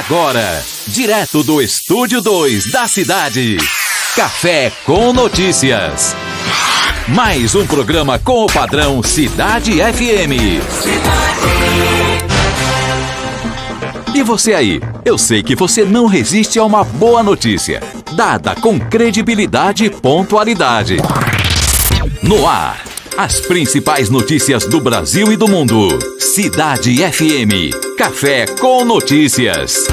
agora, direto do Estúdio 2 da cidade, Café com Notícias. Mais um programa com o padrão Cidade FM. E você aí? Eu sei que você não resiste a uma boa notícia, dada com credibilidade e pontualidade. No ar, as principais notícias do Brasil e do mundo. Cidade FM. Café com Notícias.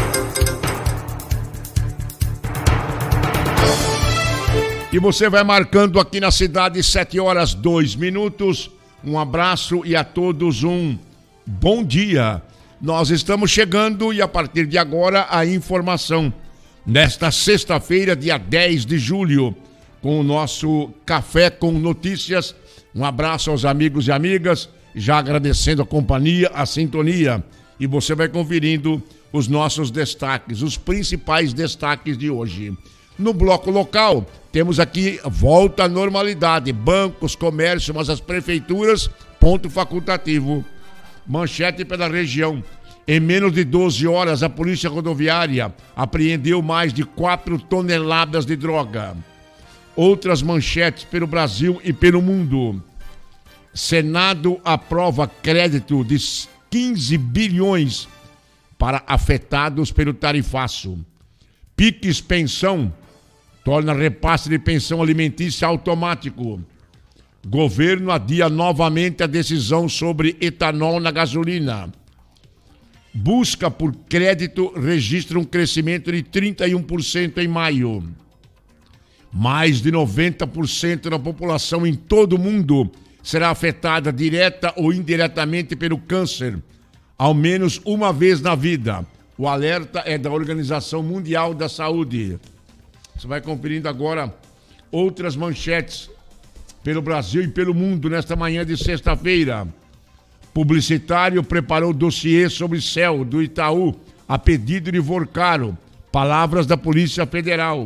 E você vai marcando aqui na cidade 7h02. Um abraço e a todos um bom dia. Nós estamos chegando e a partir de agora a informação. Nesta sexta-feira, dia 10 de julho, com o nosso Café com Notícias. Um abraço aos amigos e amigas, já agradecendo a companhia, a sintonia. E você vai conferindo os nossos destaques, os principais destaques de hoje. No bloco local, temos aqui volta à normalidade. Bancos, comércio, mas as prefeituras, ponto facultativo. Manchete pela região. Em menos de 12 horas, a Polícia Rodoviária apreendeu mais de 4 toneladas de droga. Outras manchetes pelo Brasil e pelo mundo. Senado aprova crédito de 15 bilhões para afetados pelo tarifaço. Pix Pensão torna repasse de pensão alimentícia automático. Governo adia novamente a decisão sobre etanol na gasolina. Busca por crédito registra um crescimento de 31% em maio. Mais de 90% da população em todo o mundo será afetada direta ou indiretamente pelo câncer, ao menos uma vez na vida. O alerta é da Organização Mundial da Saúde. Você vai conferindo agora outras manchetes pelo Brasil e pelo mundo nesta manhã de sexta-feira. Publicitário preparou dossiê sobre CEL do Itaú a pedido de Vorcaro. Palavras da Polícia Federal.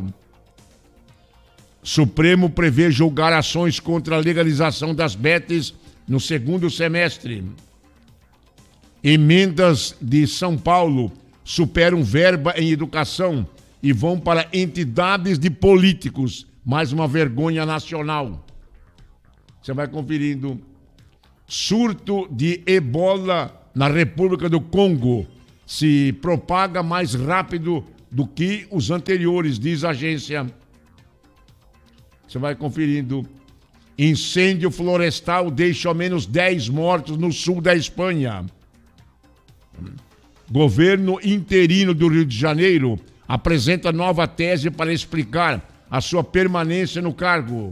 Supremo prevê julgar ações contra a legalização das bets no segundo semestre. Emendas de São Paulo superam verba em educação e vão para entidades de políticos. Mais uma vergonha nacional. Você vai conferindo. Surto de ebola na República do Congo se propaga mais rápido do que os anteriores, diz a agência. Você vai conferindo. Incêndio florestal deixa ao menos 10 mortos no sul da Espanha. Governo interino do Rio de Janeiro apresenta nova tese para explicar a sua permanência no cargo.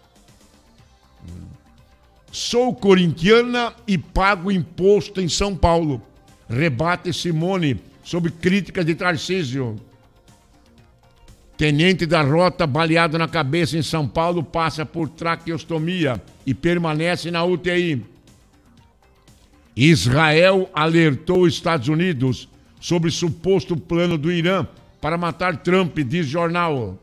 Sou corintiana e pago imposto em São Paulo. Rebate Simone sob críticas de Tarcísio. Tenente da rota baleado na cabeça em São Paulo passa por traqueostomia e permanece na UTI. Israel alertou os Estados Unidos sobre suposto plano do Irã para matar Trump, diz jornal.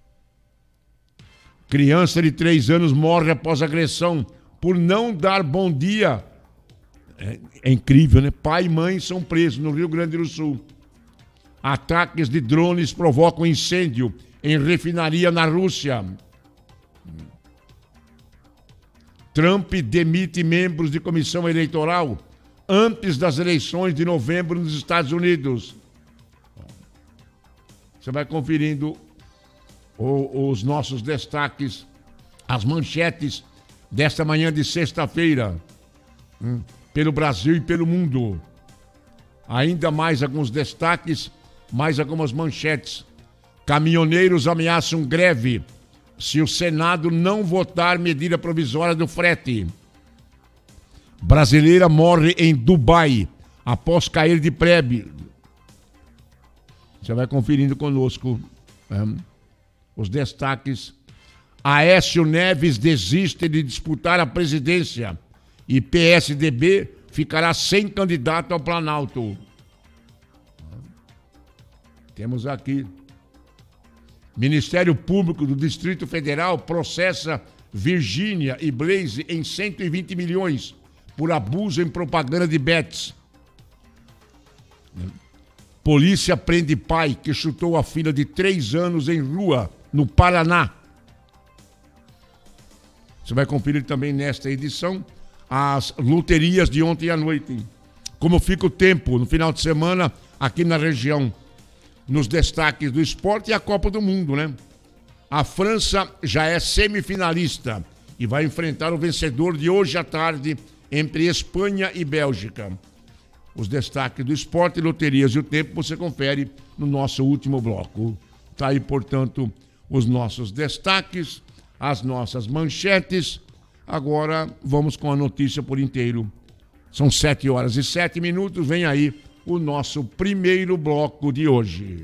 Criança de 3 anos morre após agressão por não dar bom dia. É incrível, né? Pai e mãe são presos no Rio Grande do Sul. Ataques de drones provocam incêndio em refinaria na Rússia. Trump demite membros de comissão eleitoral antes das eleições de novembro nos Estados Unidos. Você vai conferindo os nossos destaques, as manchetes desta manhã de sexta-feira, pelo Brasil e pelo mundo. Ainda mais alguns destaques, mais algumas manchetes. Caminhoneiros ameaçam greve se o Senado não votar medida provisória do frete. Brasileira morre em Dubai após cair de prédio. Você vai conferindo conosco os destaques. Aécio Neves desiste de disputar a presidência e PSDB ficará sem candidato ao Planalto. Temos aqui. Ministério Público do Distrito Federal processa Virgínia e Blaze em 120 milhões por abuso em propaganda de bets. Polícia prende pai que chutou a filha de 3 anos em rua, no Paraná. Você vai conferir também nesta edição as loterias de ontem à noite. Como fica o tempo no final de semana aqui na região. Nos destaques do esporte e a Copa do Mundo, né? A França já é semifinalista e vai enfrentar o vencedor de hoje à tarde entre Espanha e Bélgica. Os destaques do esporte, loterias e o tempo você confere no nosso último bloco. Tá aí, portanto, os nossos destaques, as nossas manchetes. Agora vamos com a notícia por inteiro. São 7h07, vem aí o nosso primeiro bloco de hoje.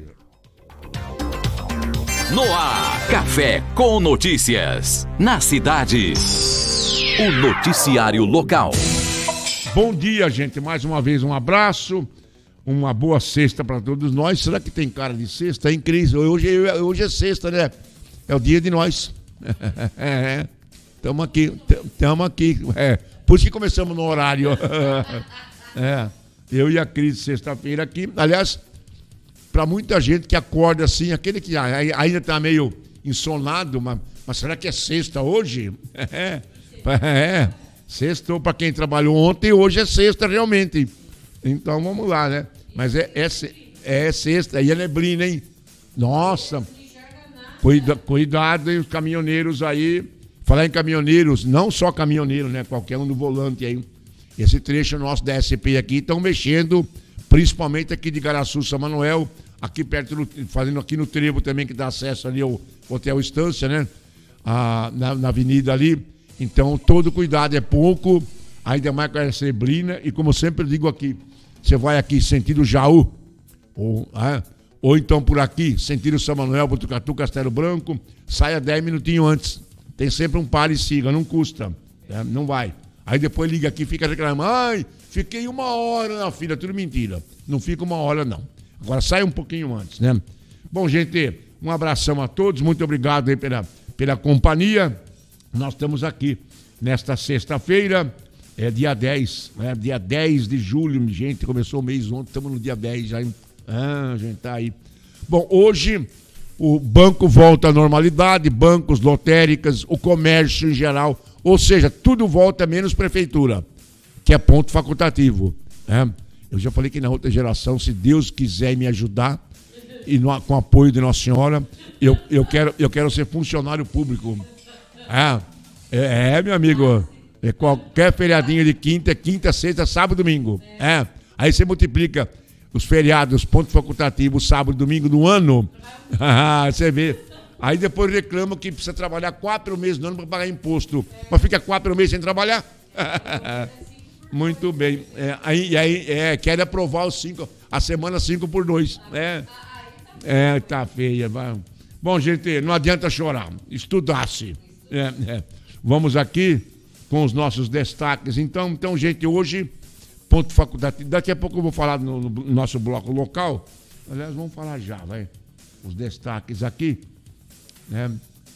No ar, Café com Notícias. Na cidade, o noticiário local. Bom dia, gente. Mais uma vez um abraço. Uma boa sexta para todos nós. Será que tem cara de sexta? É incrível. Hoje é sexta, né? É o dia de nós. Estamos aqui. Por isso que começamos no horário. Eu e a Cris, sexta-feira aqui. Aliás, para muita gente que acorda assim, aquele que ainda está meio ensonado, mas será que é sexta hoje? Sexta, para quem trabalhou ontem, hoje é sexta realmente. Então vamos lá, né? Mas é sexta, e a neblina, hein? Nossa, cuidado, hein, os caminhoneiros aí. Falar em caminhoneiros, não só caminhoneiro, né? Qualquer um do volante aí. Esse trecho nosso da SP aqui estão mexendo, principalmente aqui de Garaçu, São Manuel, aqui perto, fazendo aqui no trevo também, que dá acesso ali ao Hotel Estância, né? Na avenida ali. Então, todo cuidado é pouco, ainda mais com essa neblina. E como eu sempre digo aqui, você vai aqui sentido Jaú, ou então por aqui, sentido São Manuel, Botucatu, Castelo Branco, saia 10 minutinhos antes. Tem sempre um pare e siga, não custa, né? Não vai. Aí depois liga aqui e fica reclamando, fiquei 1 hora na fila, tudo mentira. Não fica 1 hora, não. Agora sai um pouquinho antes, né? Bom, gente, um abração a todos, muito obrigado aí pela companhia. Nós estamos aqui nesta sexta-feira, dia 10, né? Dia 10 de julho, gente, começou o mês ontem, estamos no dia 10 já. A gente tá aí. Bom, hoje o banco volta à normalidade, bancos, lotéricas, o comércio em geral, ou seja, tudo volta menos prefeitura, que é ponto facultativo, né? Eu já falei que na outra geração, se Deus quiser me ajudar, e com o apoio de Nossa Senhora, eu quero ser funcionário público. Meu amigo, qualquer feriadinho de quinta, sexta, sábado, domingo. Aí você multiplica os feriados, ponto facultativo, sábado, domingo do ano. Você vê. Aí depois reclama que precisa trabalhar 4 meses no ano para pagar imposto. Mas fica 4 meses sem trabalhar? Muito bem. Aí quer aprovar a semana 5x2. Tá feia. Bom, gente, não adianta chorar. Estudasse. Vamos aqui com os nossos destaques. Então, gente, hoje, ponto facultativo. Daqui a pouco eu vou falar no nosso bloco local. Aliás, vamos falar já, vai. Os destaques aqui, né?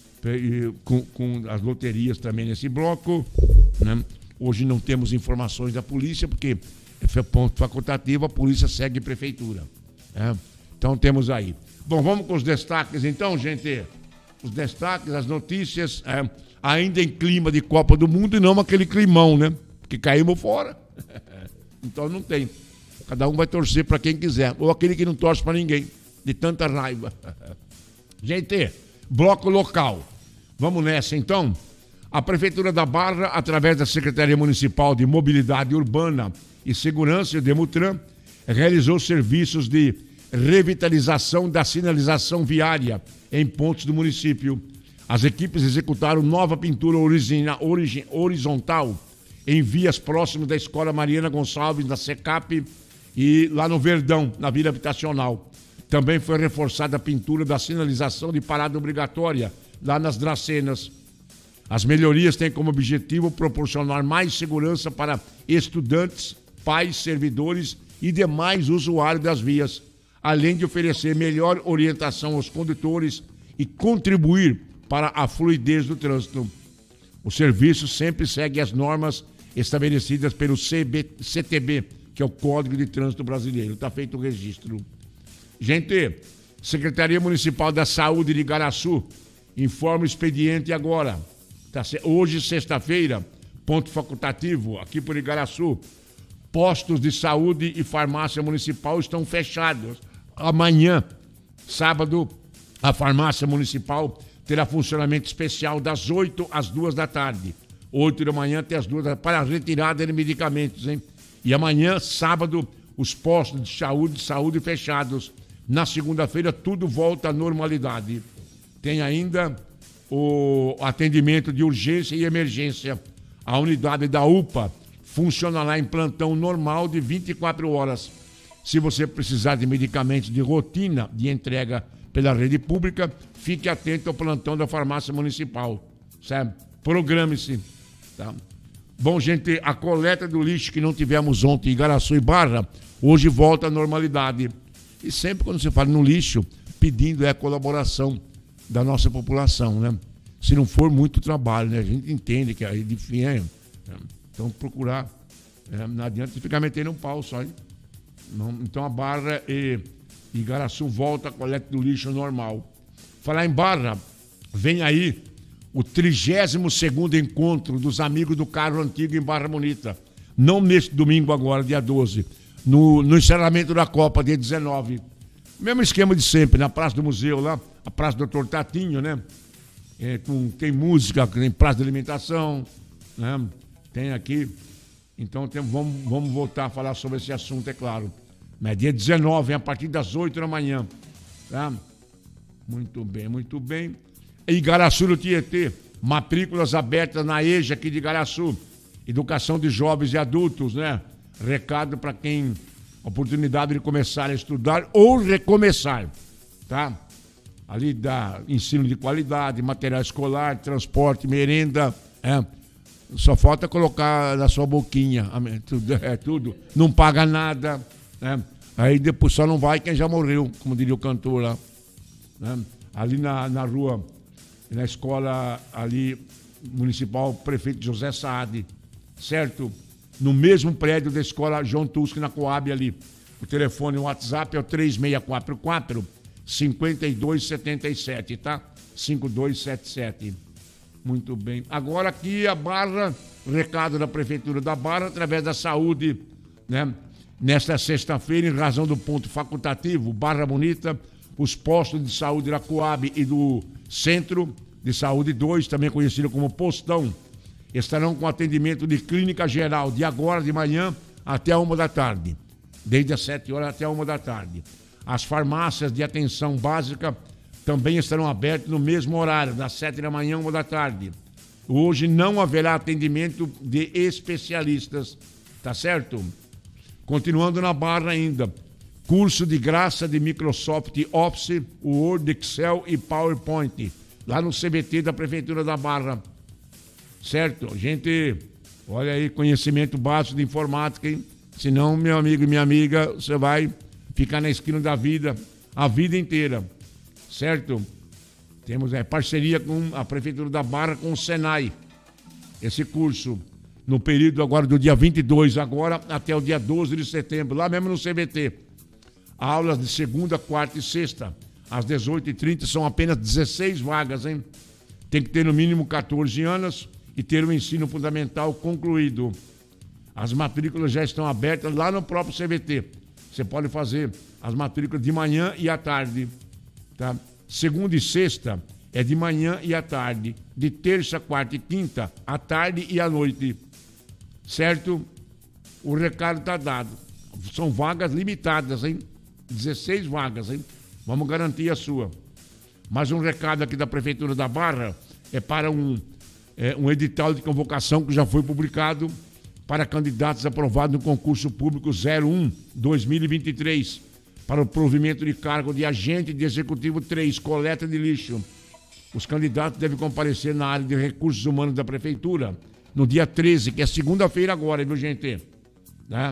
Com as loterias também nesse bloco, né? Hoje não temos informações da polícia, porque é ponto facultativo, a polícia segue prefeitura, né? Então temos aí. Bom, vamos com os destaques então, gente. Os destaques, as notícias, ainda em clima de Copa do Mundo e não aquele climão, né? Que caímos fora. Então não tem. Cada um vai torcer para quem quiser, ou aquele que não torce para ninguém, de tanta raiva. Gente, bloco local. Vamos nessa então. A Prefeitura da Barra, através da Secretaria Municipal de Mobilidade Urbana e Segurança, o Demutran, realizou serviços de revitalização da sinalização viária em pontos do município. As equipes executaram nova pintura horizontal em vias próximas da Escola Mariana Gonçalves, da SECAP, e lá no Verdão, na Vila Habitacional. Também foi reforçada a pintura da sinalização de parada obrigatória, lá nas Dracenas. As melhorias têm como objetivo proporcionar mais segurança para estudantes, pais, servidores e demais usuários das vias, além de oferecer melhor orientação aos condutores e contribuir para a fluidez do trânsito. O serviço sempre segue as normas estabelecidas pelo CTB, que é o Código de Trânsito Brasileiro. Está feito o registro. Gente, Secretaria Municipal da Saúde de Igaraçu informa o expediente agora. Hoje, sexta-feira, ponto facultativo, aqui por Igaraçu. Postos de saúde e farmácia municipal estão fechados. Amanhã, sábado, a farmácia municipal terá funcionamento especial das 8 às 2 da tarde. 8 da manhã até as 2 da tarde, para a retirada de medicamentos, hein? E amanhã, sábado, os postos de saúde fechados. Na segunda-feira, tudo volta à normalidade. Tem ainda o atendimento de urgência e emergência. A unidade da UPA funciona lá em plantão normal de 24 horas. Se você precisar de medicamentos de rotina de entrega pela rede pública, fique atento ao plantão da farmácia municipal, certo? Programe-se, tá? Bom, gente, a coleta do lixo que não tivemos ontem em Igaraçu e Barra, hoje volta à normalidade. E sempre quando você fala no lixo, pedindo a colaboração da nossa população, né? Se não for muito trabalho, né? A gente entende que aí enfim, então procurar, não adianta ficar metendo um pau só, hein? Não, então a Barra e Igaraçu volta a coleta do lixo normal. Falar em Barra, vem aí o 32º encontro dos amigos do carro antigo em Barra Bonita. Não neste domingo agora, dia 12, no encerramento da Copa, dia 19. Mesmo esquema de sempre, na Praça do Museu lá, a Praça do Dr. Tatinho, né? Tem música, tem praça de alimentação, né? Tem aqui. Então vamos voltar a falar sobre esse assunto, é claro. Mas dia 19, a partir das 8 da manhã. Tá? Muito bem, muito bem. Igaraçu do Tietê, matrículas abertas na EJA aqui de Igaraçu. Educação de jovens e adultos, né? Recado para quem oportunidade de começar a estudar ou recomeçar, tá? Ali dá ensino de qualidade, material escolar, transporte, merenda, Só falta colocar na sua boquinha, tudo. Não paga nada, né? Aí depois só não vai quem já morreu, como diria o cantor lá, né? Ali na rua, na escola ali municipal, prefeito José Saad, certo? No mesmo prédio da escola João Tusque, na Coab ali. O telefone, o WhatsApp é o 3644-5277, tá? 5277. Muito bem. Agora aqui a Barra, recado da Prefeitura da Barra, através da saúde, né? Nesta sexta-feira, em razão do ponto facultativo, Barra Bonita, os postos de saúde da Coab e do Centro de Saúde 2, também conhecido como Postão, estarão com atendimento de clínica geral de agora de manhã até 1 da tarde. Desde as 7 horas até 1 da tarde. As farmácias de atenção básica também estarão abertas no mesmo horário, das 7 da manhã a 1 da tarde. Hoje não haverá atendimento de especialistas, tá certo? Continuando na Barra ainda, curso de graça de Microsoft Office, Word, Excel e PowerPoint, lá no CBT da Prefeitura da Barra. Certo? Gente, olha aí, conhecimento básico de informática, hein? Senão, meu amigo e minha amiga, você vai ficar na esquina da vida a vida inteira. Certo? Temos parceria com a Prefeitura da Barra, com o Senai. Esse curso, no período agora do dia 22 agora até o dia 12 de setembro, lá mesmo no CBT. Aulas de segunda, quarta e sexta, às 18h30, são apenas 16 vagas, hein? Tem que ter no mínimo 14 anos e ter o ensino fundamental concluído. As matrículas já estão abertas lá no próprio CBT. Você pode fazer as matrículas de manhã e à tarde, tá? Segunda e sexta é de manhã e à tarde. De terça, quarta e quinta, à tarde e à noite. Certo? O recado está dado. São vagas limitadas, hein? 16 vagas, hein? Vamos garantir a sua. Mais um recado aqui da Prefeitura da Barra é para um edital de convocação que já foi publicado para candidatos aprovados no concurso público 01-2023 para o provimento de cargo de agente de executivo 3, coleta de lixo. Os candidatos devem comparecer na área de recursos humanos da Prefeitura no dia 13, que é segunda-feira agora, viu, gente? Né?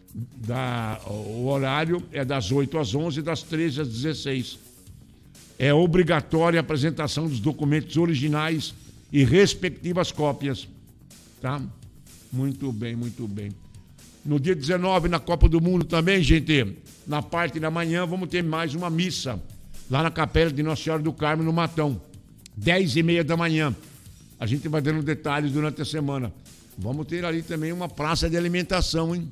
O horário é das 8 às 11 e das 13 às 16. É obrigatória a apresentação dos documentos originais e respectivas cópias. Tá? Muito bem, muito bem. No dia 19, na Copa do Mundo também, gente, na parte da manhã, vamos ter mais uma missa lá na Capela de Nossa Senhora do Carmo, no Matão. 10h30 da manhã. A gente vai dando detalhes durante a semana. Vamos ter ali também uma praça de alimentação, hein?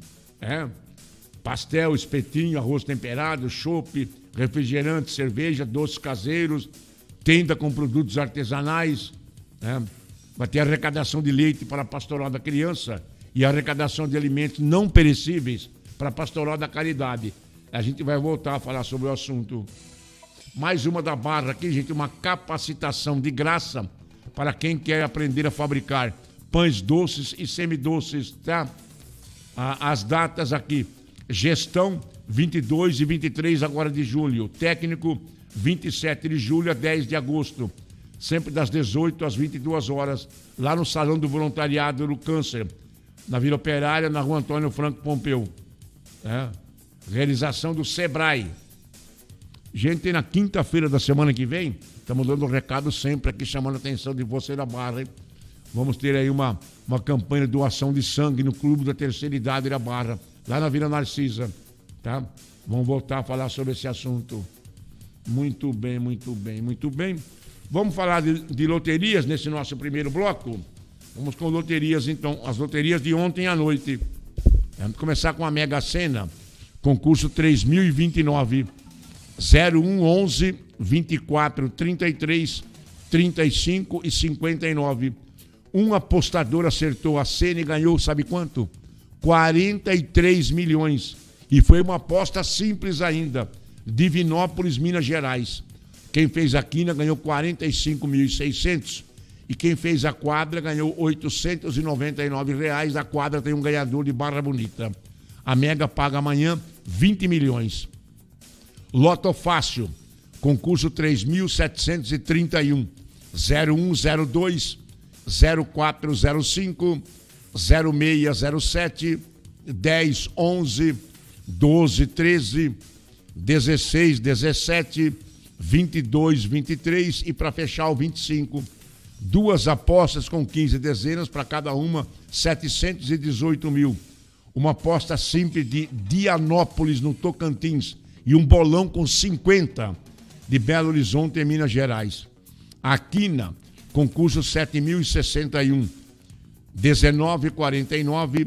Pastel, espetinho, arroz temperado, chopp, refrigerante, cerveja, doces caseiros, tenda com produtos artesanais, Vai ter arrecadação de leite para a Pastoral da Criança e arrecadação de alimentos não perecíveis para a Pastoral da Caridade. A gente vai voltar a falar sobre o assunto. Mais uma da Barra aqui, gente, uma capacitação de graça para quem quer aprender a fabricar pães doces e semidoces, tá? As datas aqui: gestão 22 e 23 agora de julho, técnico 27 de julho a 10 de agosto, sempre das 18 às 22 horas, lá no Salão do Voluntariado do Câncer, na Vila Operária, na Rua Antônio Franco Pompeu. Realização do Sebrae. Gente, na quinta-feira da semana que vem, estamos dando um recado sempre aqui, chamando a atenção de você da Barra, hein? Vamos ter aí uma campanha de doação de sangue no Clube da Terceira Idade da Barra, lá na Vila Narcisa, tá? Vamos voltar a falar sobre esse assunto. Muito bem, muito bem, muito bem. Vamos falar de loterias nesse nosso primeiro bloco? Vamos com loterias, então. As loterias de ontem à noite. Vamos começar com a Mega Sena, concurso 3029, 01, 11, 24, 33, 35 e 59. Um apostador acertou a Sena e ganhou, sabe quanto? 43 milhões. E foi uma aposta simples ainda. Divinópolis, Minas Gerais. Quem fez a quina ganhou 45.600 e quem fez a quadra ganhou R$ 899. A quadra tem um ganhador de Barra Bonita. A Mega paga amanhã 20 milhões. Loto Fácil, concurso 3.731, 0102, 0405, 0607, 10, 11, 12, 13, 16, 17, 22, 23 e para fechar o 25. Duas apostas com 15 dezenas, para cada uma 718 mil. Uma aposta simples de Dianópolis, no Tocantins, e um bolão com 50 de Belo Horizonte, em Minas Gerais. A quina, concurso 7.061, 19,49,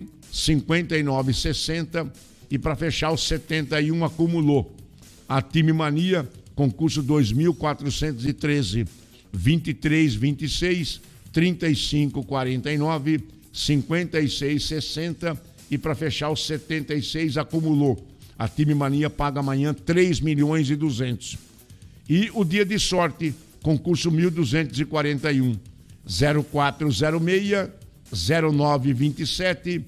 59,60 e para fechar os 71 acumulou. A Time Mania, concurso 2.413, 23,26, 35,49, 56,60 e para fechar os 76 acumulou. A Time Mania paga amanhã 3 milhões e 200. E o dia de sorte, concurso 1.241, 0406, 0927,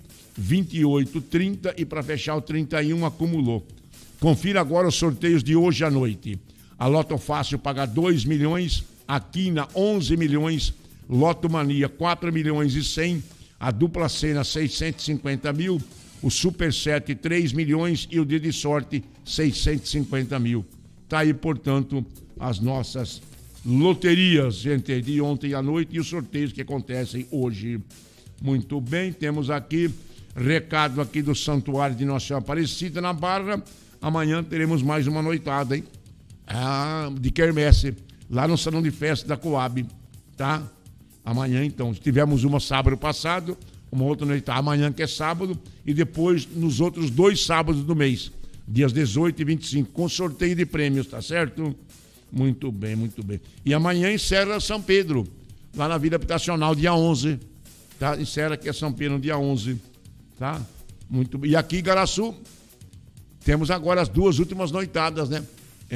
2830 e para fechar o 31 acumulou. Confira agora os sorteios de hoje à noite. A Loto Fácil paga 2 milhões, a Quina 11 milhões, Loto Mania 4 milhões e 100, a Dupla Sena 650 mil, o Super 7 3 milhões e o dia de sorte 650 mil. Tá aí, portanto, as nossas loterias, gente, de ontem à noite e os sorteios que acontecem hoje. Muito bem, temos aqui recado aqui do Santuário de Nossa Senhora Aparecida na Barra. Amanhã teremos mais uma noitada, hein? De quermesse, lá no Salão de Festa da Coab, tá? Amanhã, então, tivemos uma sábado passado, uma outra noitada amanhã, que é sábado, e depois nos outros 2 sábados do mês, dias 18 e 25, com sorteio de prêmios, tá certo? Muito bem, muito bem. E amanhã encerra São Pedro, lá na Vila Habitacional, dia 11, tá? Encerra aqui a São Pedro, dia 11, tá? Muito bem. E aqui em Igaraçu, temos agora as 2 últimas noitadas, né?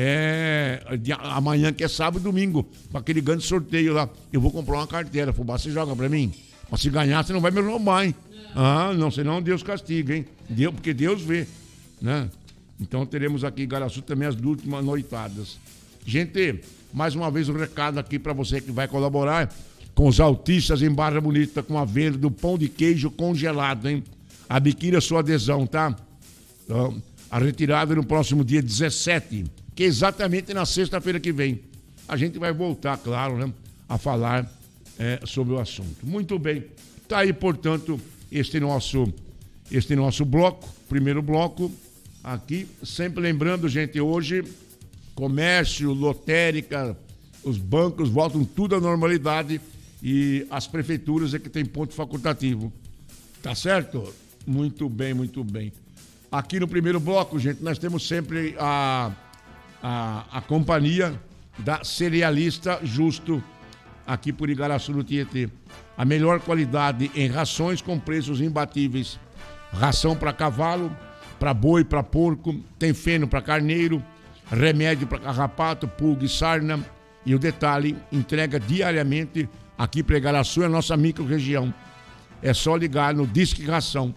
Amanhã, que é sábado e domingo, com aquele grande sorteio lá. Eu vou comprar uma carteira. Fubá, você joga pra mim? Mas se ganhar, você não vai me roubar, hein? Não, senão Deus castiga, hein? Porque Deus vê, né? Então teremos aqui em Igaraçu também as últimas noitadas. Gente, mais uma vez um recado aqui para você que vai colaborar com os autistas em Barra Bonita, com a venda do pão de queijo congelado, hein? Adquira sua adesão, tá? A retirada no próximo dia 17, que é exatamente na sexta-feira que vem. A gente vai voltar, claro, né, a falar sobre o assunto. Muito bem. Tá aí, portanto, este nosso bloco, primeiro bloco, aqui. Sempre lembrando, gente, hoje, comércio, lotérica, os bancos voltam tudo à normalidade e as prefeituras é que tem ponto facultativo. Tá certo? Muito bem, muito bem. Aqui no primeiro bloco, gente, nós temos sempre a companhia da Cerealista Justo, aqui por Igaraçu do Tietê. A melhor qualidade em rações com preços imbatíveis. Ração para cavalo, para boi, para porco, tem feno para carneiro, remédio para carrapato, pulga e sarna. E o detalhe, entrega diariamente aqui para Igaraçu, é a nossa micro-região. É só ligar no Disque Ração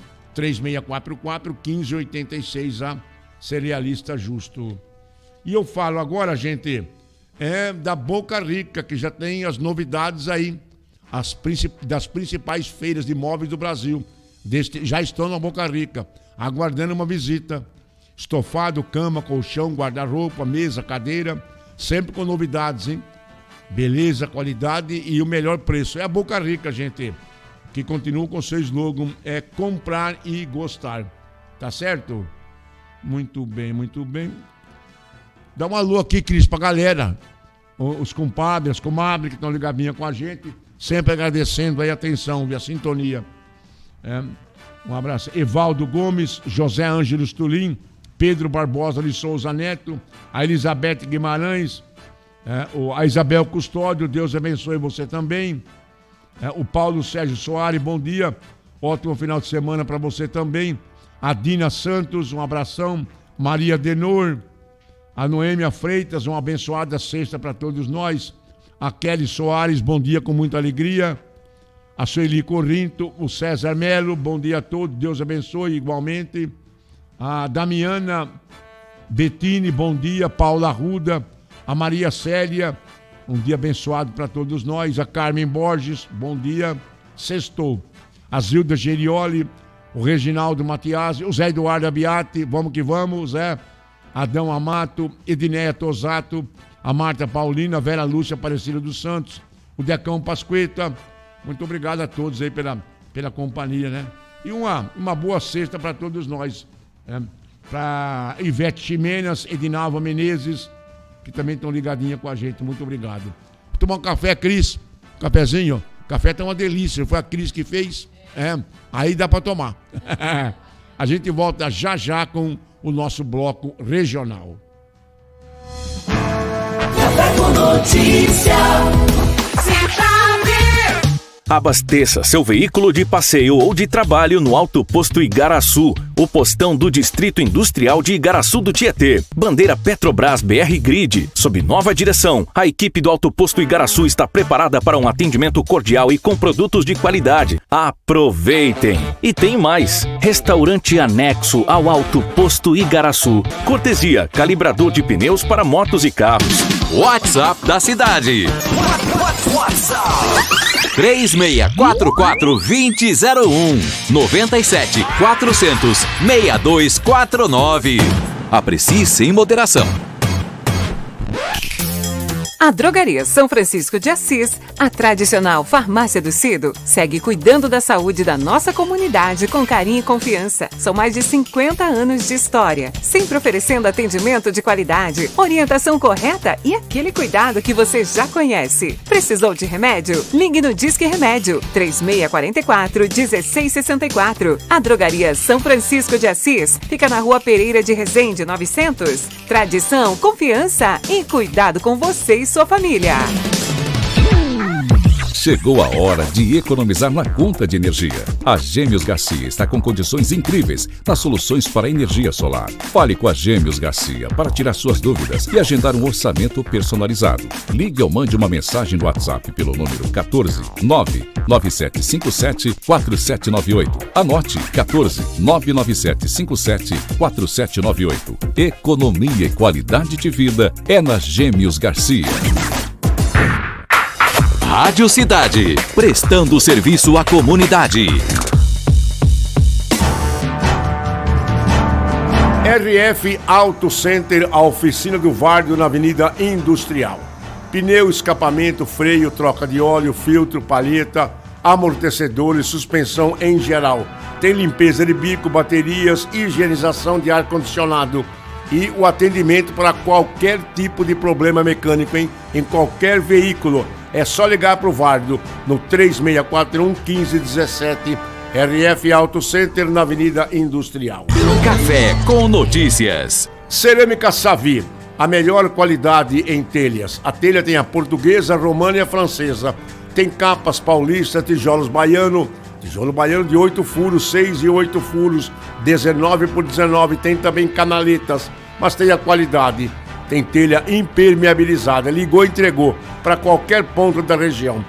3644-1586, a Cerealista Justo. E eu falo agora, gente, da Boca Rica, que já tem as novidades aí, das principais feiras de imóveis do Brasil. Já estão na Boca Rica, aguardando uma visita. Estofado, cama, colchão, guarda-roupa, mesa, cadeira, sempre com novidades, hein? Beleza, qualidade e o melhor preço. É a Boca Rica, gente, que continua com seu slogan, é comprar e gostar. Tá certo? Muito bem, muito bem. Dá um alô aqui, Cris, pra galera. Os compadres, as comadres que estão ligadinhas com a gente. Sempre agradecendo aí a atenção e a sintonia. Um abraço. Evaldo Gomes, José Ângelos Tulim, Pedro Barbosa de Souza Neto, a Elizabeth Guimarães, a Isabel Custódio, Deus abençoe você também. O Paulo Sérgio Soares, bom dia. Ótimo final de semana para você também. A Dina Santos, um abração. Maria Denor, a Noêmia Freitas, uma abençoada sexta para todos nós. A Kelly Soares, bom dia com muita alegria. A Sueli Corrinto, o César Melo, bom dia a todos, Deus abençoe igualmente. A Damiana Bettini, bom dia. Paula Arruda, a Maria Célia, um dia abençoado para todos nós. A Carmen Borges, bom dia. Sextou. A Zilda Gerioli, o Reginaldo Matiasi, o Zé Eduardo Abiati, vamos que vamos, Zé. Adão Amato, Edneia Tosato, a Marta Paulina, a Vera Lúcia Aparecida dos Santos, o Decão Pasqueta. Muito obrigado a todos aí pela companhia, né? E uma boa sexta para todos nós. Para Ivete Ximenas, Edinalva Menezes, que também estão ligadinhas com a gente. Muito obrigado. Vou tomar um café, Cris. Um cafezinho. O café tá uma delícia. Foi a Cris que fez. Aí dá para tomar. A gente volta já já com o nosso bloco regional. Café com Notícia. Abasteça seu veículo de passeio ou de trabalho no Alto Posto Igaraçu, o postão do Distrito Industrial de Igaraçu do Tietê. Bandeira Petrobras BR Grid. Sob nova direção, a equipe do Alto Posto Igaraçu está preparada para um atendimento cordial e com produtos de qualidade. Aproveitem! E tem mais! Restaurante anexo ao Alto Posto Igaraçu. Cortesia, calibrador de pneus para motos e carros. WhatsApp da cidade. WhatsApp 3644-2001 97 400 6249. Aprecie sem moderação. A Drogaria São Francisco de Assis, a tradicional farmácia do Cido, segue cuidando da saúde da nossa comunidade com carinho e confiança. São mais de 50 anos de história, sempre oferecendo atendimento de qualidade, orientação correta e aquele cuidado que você já conhece. Precisou de remédio? Ligue no Disque Remédio 3644-1664. A Drogaria São Francisco de Assis fica na Rua Pereira de Resende 900. Tradição, confiança e cuidado com você e sua família. Chegou a hora de economizar na conta de energia. A Gêmeos Garcia está com condições incríveis nas soluções para energia solar. Fale com a Gêmeos Garcia para tirar suas dúvidas e agendar um orçamento personalizado. Ligue ou mande uma mensagem no WhatsApp pelo número 14 99757 4798. Anote 14 99757 4798. Economia e qualidade de vida é na Gêmeos Garcia. Rádio Cidade, prestando serviço à comunidade. RF Auto Center, a oficina do Vardo na Avenida Industrial. Pneu, escapamento, freio, troca de óleo, filtro, palheta, amortecedores, suspensão em geral. Tem limpeza de bico, baterias, higienização de ar-condicionado e o atendimento para qualquer tipo de problema mecânico em qualquer veículo. É só ligar para o Válido no 3641-1517, RF Auto Center, na Avenida Industrial. Café com notícias. Cerâmica Savi, a melhor qualidade em telhas. A telha tem a portuguesa, a romana e a francesa. Tem capas paulista, tijolos baiano, tijolo baiano de 8 furos, 6 e 8 furos, 19 por 19. Tem também canaletas, mas tem a qualidade. Tem telha impermeabilizada. Ligou e entregou para qualquer ponto da região.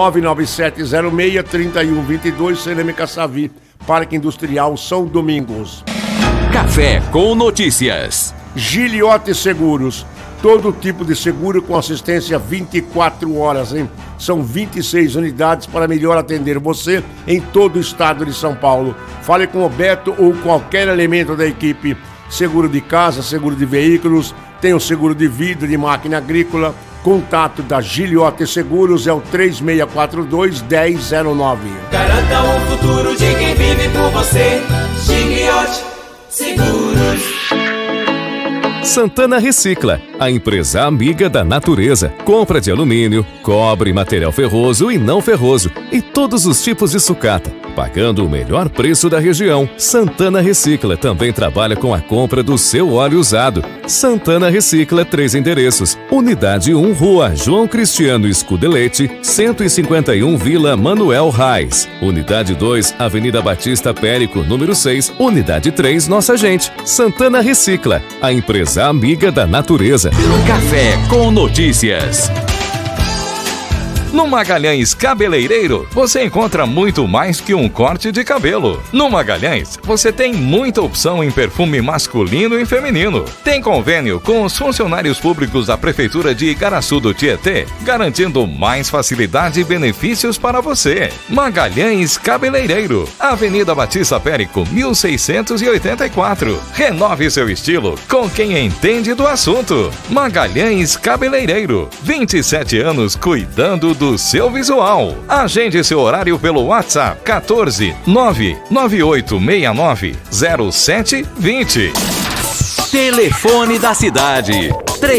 99706-3122, Cerâmica Savi, Parque Industrial São Domingos. Café com notícias. Giliote Seguros, todo tipo de seguro com assistência 24 horas, hein? São 26 unidades para melhor atender você em todo o estado de São Paulo. Fale com o Beto ou qualquer elemento da equipe. Seguro de casa, seguro de veículos, tem o seguro de vida, de máquina agrícola. Contato da Giliote Seguros é o 3642-1009. Garanta o futuro de quem vive por você. Giliote Seguros. Santana Recicla, a empresa amiga da natureza. Compra de alumínio, cobre, material ferroso e não ferroso e todos os tipos de sucata, pagando o melhor preço da região. Santana Recicla também trabalha com a compra do seu óleo usado. Santana Recicla, 3 endereços. Unidade 1, Rua João Cristiano Scudelete, 151, Vila Manuel Reis. Unidade 2, Avenida Batista Périco, número 6. Unidade 3, Nossa Gente. Santana Recicla, a empresa amiga da natureza. Café com notícias. No Magalhães Cabeleireiro, você encontra muito mais que um corte de cabelo. No Magalhães, você tem muita opção em perfume masculino e feminino. Tem convênio com os funcionários públicos da Prefeitura de Igaraçu do Tietê, garantindo mais facilidade e benefícios para você. Magalhães Cabeleireiro, Avenida Batista Périco, 1684. Renove seu estilo com quem entende do assunto. Magalhães Cabeleireiro, 27 anos cuidando do seu visual. Agende seu horário pelo WhatsApp 14 99869 0720. Telefone da cidade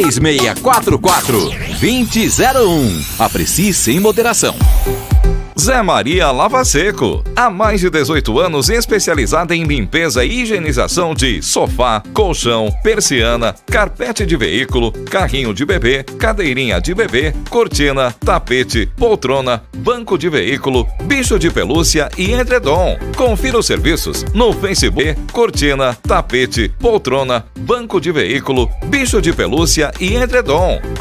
3644-2001. Aprecie sem moderação. Zé Maria Lava Seco, há mais de 18 anos especializada em limpeza e higienização de sofá, colchão, persiana, carpete de veículo, carrinho de bebê, cadeirinha de bebê, cortina, tapete, poltrona, banco de veículo, bicho de pelúcia e edredom. Confira os serviços no Facebook: cortina, tapete, poltrona, banco de veículo, bicho de pelúcia e edredom.